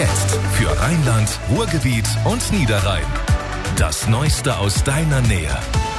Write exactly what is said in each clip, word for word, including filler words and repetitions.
Jetzt für Rheinland, Ruhrgebiet und Niederrhein. Das Neueste aus deiner Nähe.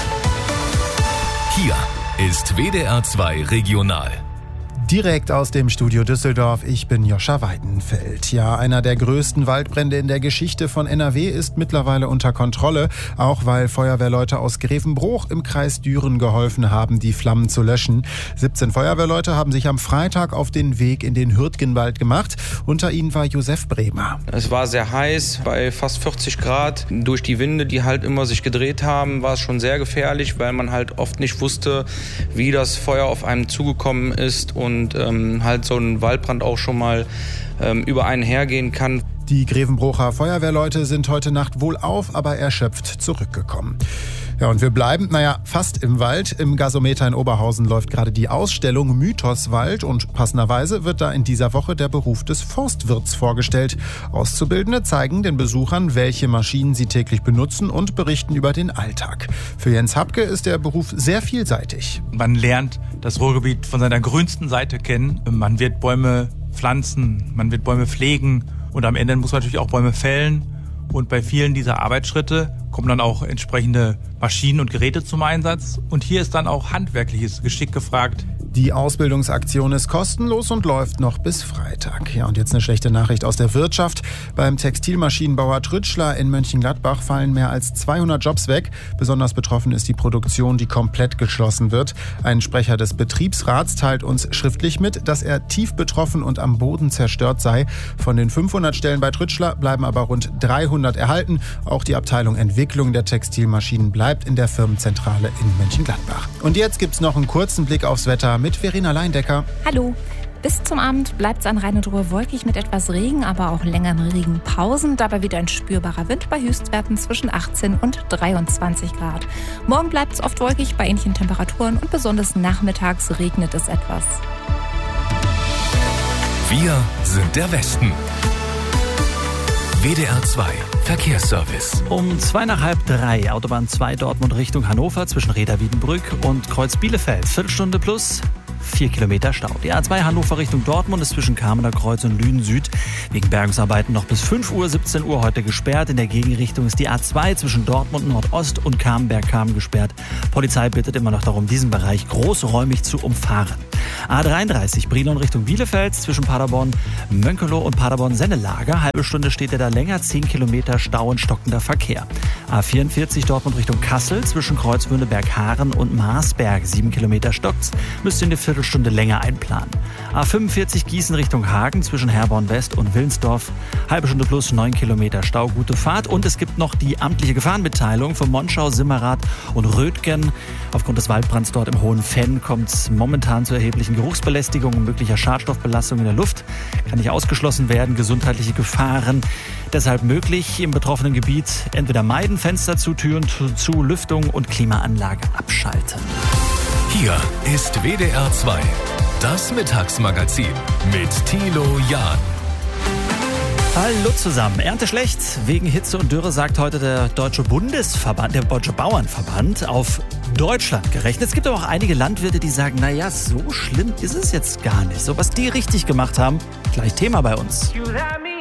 Hier ist W D R zwei Regional. Direkt aus dem Studio Düsseldorf, ich bin Joscha Weidenfeld. Ja, einer der größten Waldbrände in der Geschichte von N R W ist mittlerweile unter Kontrolle, auch weil Feuerwehrleute aus Grevenbroich im Kreis Düren geholfen haben, die Flammen zu löschen. siebzehn Feuerwehrleute haben sich am Freitag auf den Weg in den Hürtgenwald gemacht. Unter ihnen war Josef Bremer. Es war sehr heiß, bei fast vierzig Grad. Durch die Winde, die halt immer sich gedreht haben, war es schon sehr gefährlich, weil man halt oft nicht wusste, wie das Feuer auf einem zugekommen ist und und ähm, halt so ein Waldbrand auch schon mal ähm, über einen hergehen kann. Die Grevenbroicher Feuerwehrleute sind heute Nacht wohlauf, aber erschöpft zurückgekommen. Ja, und wir bleiben, naja, fast im Wald. Im Gasometer in Oberhausen läuft gerade die Ausstellung Mythos Wald und passenderweise wird da in dieser Woche der Beruf des Forstwirts vorgestellt. Auszubildende zeigen den Besuchern, welche Maschinen sie täglich benutzen und berichten über den Alltag. Für Jens Hapke ist der Beruf sehr vielseitig. Man lernt das Ruhrgebiet von seiner grünsten Seite kennen. Man wird Bäume pflanzen, man wird Bäume pflegen und am Ende muss man natürlich auch Bäume fällen. Und bei vielen dieser Arbeitsschritte kommen dann auch entsprechende Maschinen und Geräte zum Einsatz. Und hier ist dann auch handwerkliches Geschick gefragt. Die Ausbildungsaktion ist kostenlos und läuft noch bis Freitag. Ja, und jetzt eine schlechte Nachricht aus der Wirtschaft. Beim Textilmaschinenbauer Trütschler in Mönchengladbach fallen mehr als zweihundert Jobs weg. Besonders betroffen ist die Produktion, die komplett geschlossen wird. Ein Sprecher des Betriebsrats teilt uns schriftlich mit, dass er tief betroffen und am Boden zerstört sei. Von den fünfhundert Stellen bei Trütschler bleiben aber rund dreihundert erhalten. Auch die Abteilung Entwicklung der Textilmaschinen bleibt in der Firmenzentrale in Mönchengladbach. Und jetzt gibt's noch einen kurzen Blick aufs Wetter mit Verena Leindecker. Hallo. Bis zum Abend bleibt es an Rhein und Ruhr wolkig mit etwas Regen, aber auch längeren Regenpausen. Dabei wieder ein spürbarer Wind bei Höchstwerten zwischen achtzehn und dreiundzwanzig Grad. Morgen bleibt es oft wolkig bei ähnlichen Temperaturen und besonders nachmittags regnet es etwas. Wir sind der Westen. W D R zwei Verkehrsservice. Um zwei nach halb drei, Autobahn zwei Dortmund Richtung Hannover zwischen Reda-Wiedenbrück und Kreuz Bielefeld. Viertelstunde plus vier Kilometer Stau. Die A zwei Hannover Richtung Dortmund ist zwischen Kamener Kreuz und Lünen Süd wegen Bergungsarbeiten noch bis fünf Uhr, siebzehn Uhr heute gesperrt. In der Gegenrichtung ist die A zwei zwischen Dortmund Nordost und Kamenberg-Kamen gesperrt. Polizei bittet immer noch darum, diesen Bereich großräumig zu umfahren. A dreiunddreißig Brilon Richtung Bielefeld zwischen Paderborn Mönkelow und Paderborn Sennelager. Halbe Stunde steht er da länger, zehn Kilometer Stau und stockender Verkehr. A vierundvierzig Dortmund Richtung Kassel zwischen Kreuzmünde-Berghaaren und Marsberg. sieben Kilometer stockt's, müsst ihr eine Viertelstunde länger einplanen. A fünfundvierzig Gießen Richtung Hagen zwischen Herborn West und Willensdorf. Halbe Stunde plus neun Kilometer Stau, gute Fahrt. Und es gibt noch die amtliche Gefahrenmitteilung für Monschau, Simmerath und Rötgen. Aufgrund des Waldbrands dort im Hohen Fenn kommt es momentan zu erheblichen Geruchsbelästigungen und möglicher Schadstoffbelastung in der Luft. Kann nicht ausgeschlossen werden, gesundheitliche Gefahren. Deshalb möglich im betroffenen Gebiet entweder meiden, Fenster zu, Türen zu, Lüftung und Klimaanlage abschalten. Hier ist W D R zwei, das Mittagsmagazin mit Thilo Jahn. Hallo zusammen. Ernte schlecht wegen Hitze und Dürre, sagt heute der Deutsche Bundesverband, der Deutsche Bauernverband, auf Deutschland gerechnet. Es gibt aber auch einige Landwirte, die sagen, naja, so schlimm ist es jetzt gar nicht. So, was die richtig gemacht haben, gleich Thema bei uns.